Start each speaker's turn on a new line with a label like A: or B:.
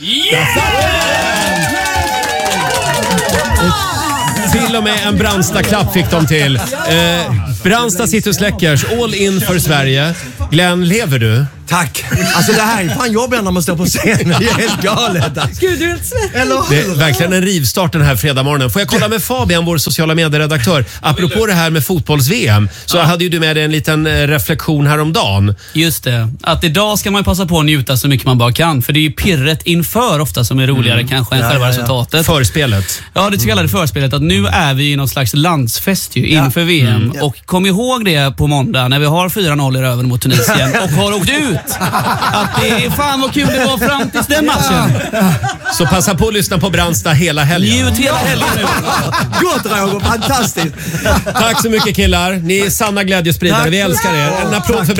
A: Till och med en Brandsta-klapp fick de till. Brandsta City Släckers, all in för Sverige. Glenn, lever du?
B: Tack. Alltså det här är fan jobbigt när man står på scenen. Det är helt galet.
C: Gud, du är helt svettig.
A: Det är verkligen en rivstart den här fredagmorgonen. Får jag kolla med Fabian, vår sociala medieredaktör. Apropå det här med fotbolls-VM så hade ju du med dig en liten reflektion häromdagen.
D: Just det. Att idag ska man passa på att njuta så mycket man bara kan. För det är ju pirret inför ofta som är roligare kanske än själva resultatet.
A: Förspelet.
D: Ja, det så kallade förspelet. Att nu är vi i någon slags landsfest ju, inför VM. Och kom ihåg det på måndag när vi har 4-0 i röven mot Tunisien och har åkt ut. Att det är fan vad kul det var fram till den matchen.
A: Så passa på att lyssna på Brandsta hela helgen.
D: Njut hela helgen nu.
B: Gott Roger, fantastiskt.
A: Tack så mycket killar. Ni är sanna glädjespridare. Vi älskar er. En applåd för